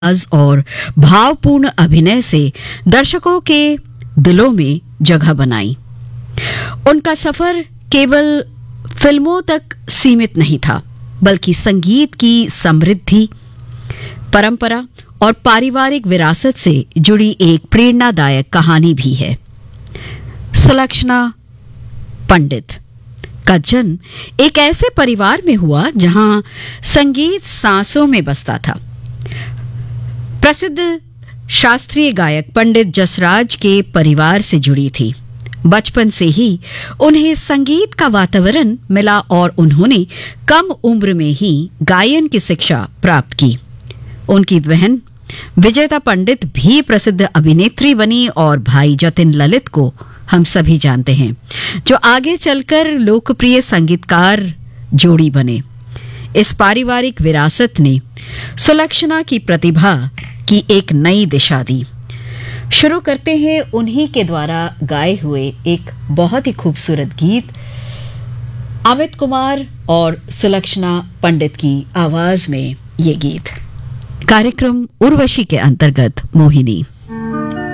और भावपूर्ण अभिनय से दर्शकों के दिलों में जगह बनाई। उनका सफर केवल फिल्मों तक सीमित नहीं था, बल्कि संगीत की समृद्धि, परंपरा और पारिवारिक विरासत से जुड़ी एक प्रेरणादायक कहानी भी है। सुलक्षणा पंडित का जन्म एक ऐसे परिवार में हुआ जहां संगीत सांसों में बसता था। प्रसिद्ध शास्त्रीय गायक पंडित जसराज के परिवार से जुड़ी थी। बचपन से ही उन्हें संगीत का वातावरण मिला और उन्होंने कम उम्र में ही गायन की शिक्षा प्राप्त की। उनकी बहन विजेता पंडित भी प्रसिद्ध अभिनेत्री बनी और भाई जतिन ललित को हम सभी जानते हैं, जो आगे चलकर लोकप्रिय संगीतकार जोड़ी बने। इस पारिवारिक विरासत ने सुलक्षणा की प्रतिभा की एक नई दिशा दी। शुरू करते हैं उन्हीं के द्वारा गाए हुए एक बहुत ही खूबसूरत गीत, अमित कुमार और सुलक्षणा पंडित की आवाज में ये गीत। कार्यक्रम उर्वशी के अंतर्गत मोहिनी।